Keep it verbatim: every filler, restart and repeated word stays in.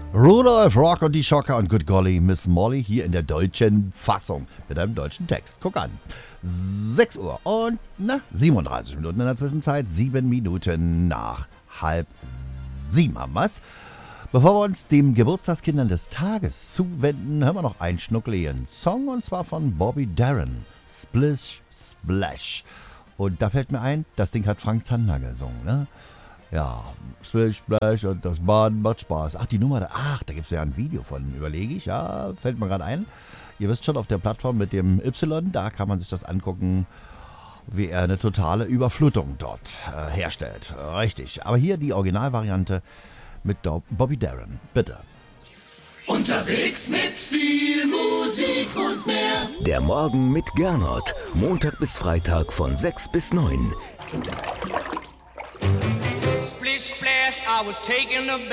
Rudolf, Rock und die Schocker und Good Golly, Miss Molly hier in der deutschen Fassung mit einem deutschen Text. Guck an. sechs Uhr und na, siebenunddreißig Minuten in der Zwischenzeit, sieben Minuten nach halb sieben haben wir's. Bevor wir uns dem Geburtstagskindern des Tages zuwenden, hören wir noch einen schnuckeligen Song und zwar von Bobby Darin. Splish Splash. Und da fällt mir ein, das Ding hat Frank Zander gesungen, ne? Ja, Splish Splash und das Baden macht Spaß. Ach, die Nummer, da, ach, da gibt es ja ein Video von, überlege ich, ja, fällt mir gerade ein. Ihr wisst schon, auf der Plattform mit dem Y, da kann man sich das angucken, wie er eine totale Überflutung dort äh, herstellt. Richtig, aber hier die Originalvariante mit Bobby Darin, bitte. Unterwegs mit viel Musik und mehr. Der Morgen mit Gernot, Montag bis Freitag von sechs bis neun. Splish splash, I was taking a